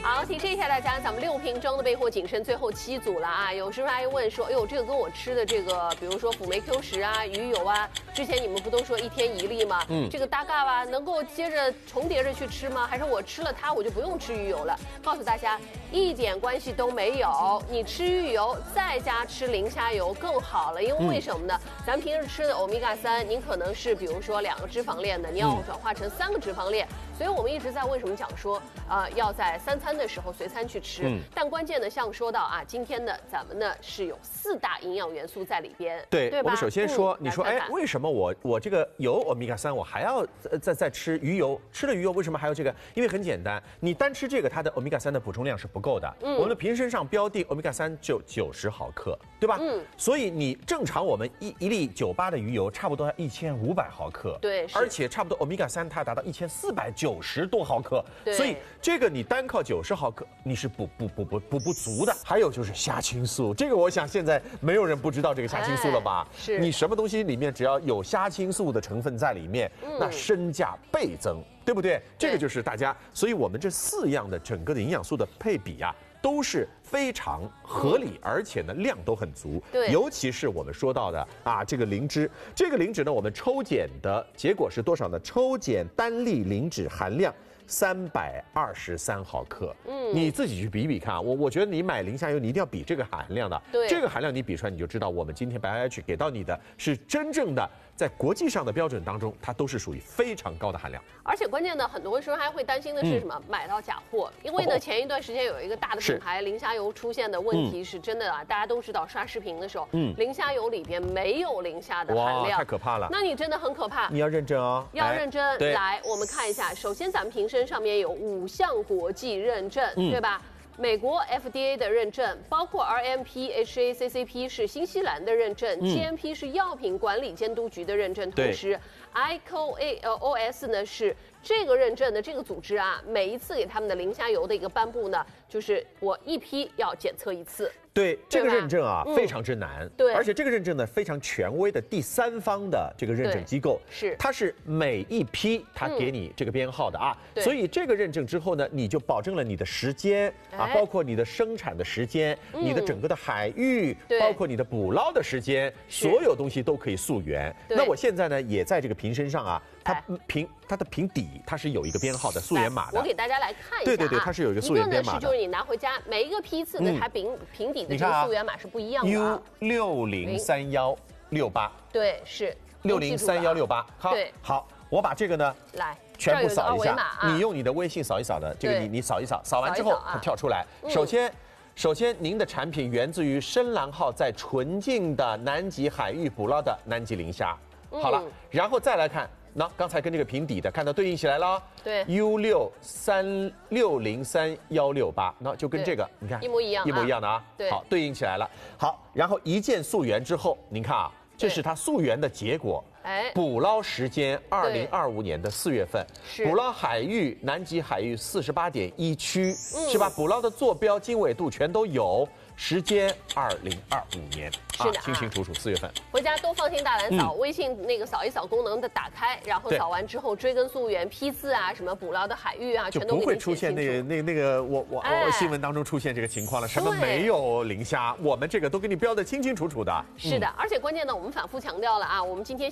好，提示一下大家，咱们6瓶装的备货谨慎最后7组了啊！有师傅阿姨问说，哎呦，这个跟我吃的这个，比如说辅酶 Q10啊、鱼油啊，之前你们不都说1天1粒吗？这个搭嘎吧，能够接着重叠着去吃吗？还是我吃了它，我就不用吃鱼油了？告诉大家，一点关系都没有。你吃鱼油，再加吃磷虾油更好了，因为为什么呢？咱们平时吃的欧米伽3，您可能是比如说2个脂肪链的，你要转化成3个脂肪链，所以我们一直在为什么讲说，要在3餐的时候随餐去吃。但关键的，像说到啊，今天呢，咱们呢是有4大营养元素在里边，对吧？ 我们首先说，你说，哎，为什么我这个有欧米伽3，我还要再吃鱼油？吃了鱼油为什么还有这个？因为很简单，你单吃这个，它的欧米伽3的补充量是不够的。我们的瓶身上标定欧米伽3就90毫克，对吧？所以你正常我们一粒98的鱼油差不多要1500毫克， 对， 而且差不多欧米伽3它达到1490多毫克，所以这个你单靠90毫克你是补不足的。还有就是虾青素，这个我想现在没有人不知道这个虾青素了吧？ 是你什么东西里面只要有虾青素的成分在里面，那身价倍增，对不对？这个就是大家，所以我们这4样的整个的营养素的配比啊，都是非常合理，而且呢量都很足。 对， 尤其是我们说到的啊，这个磷脂，这个磷脂呢，我们抽检的结果是多少呢？抽检单粒磷脂含量323毫克。你自己去比比看啊。我觉得你买磷虾油，你一定要比这个含量的。 对， 这个含量你比出来，你就知道我们今天白 IH 给到你的是真正的在国际上的标准当中，它都是属于非常高的含量。 而且关键的，很多时候还会担心的是什么？买到假货。因为呢，前一段时间有一个大的品牌磷虾油出现的问题是真的啊，大家都知道，刷视频的时候，磷虾油里边没有磷虾的含量， 太可怕了。 那你真的很可怕。 你要认真哦， 要认真。来，我们看一下，首先咱们瓶身上面有5项国际认证，对吧？美国 FDA 的认证，包括 RMP、HACCP 是新西兰的认证，GMP 是药品管理监督局的认证，同时 ICOOS 呢是这个认证的这个组织啊，每一次给他们的磷虾油的一个颁布呢，就是我一批要检测1次。 对，这个认证啊非常之难， 对， 而且这个认证呢非常权威的第3方的这个认证机构， 是它是每一批它给你这个编号的啊，所以这个认证之后呢，你就保证了你的时间啊，包括你的生产的时间，你的整个的海域，包括你的捕捞的时间，所有东西都可以溯源。那我现在呢也在这个瓶身上啊，它的瓶底它是有一个编号的溯源码的， 我给大家来看一下啊， 对，它是有一个溯源编码的。 一个呢是就是你拿回家每一个批次的它瓶底的这个溯源码是不一样的啊。 U603168， 对，是 603168。好，我把这个呢来全部扫一下，你用你的微信扫一扫的，这个你扫一扫，扫完之后它跳出来。首先，您的产品源自于深蓝号在纯净的南极海域捕捞的南极磷虾。好了，然后再来看。那刚才跟这个瓶底的看到对应起来了， 对 U6303168，那就跟这个你看一模一样的啊，好，对应起来了。好，然后一键溯源之后，您看啊，这是它溯源的结果。捕捞时间2025年的4月份，捕捞海域南极海域48.1区，是吧？捕捞的坐标、经纬度全都有。时间2025年， 是的， 清清楚楚4月份。 回家都放心大胆扫，微信那个扫一扫功能的打开，然后扫完之后追根溯源、批次啊，什么捕捞的海域啊，全都不会出现那个我新闻当中出现这个情况了。什么没有磷虾，我们这个都给你标得清清楚楚的。 是的，而且关键呢，我们反复强调了啊，我们今天。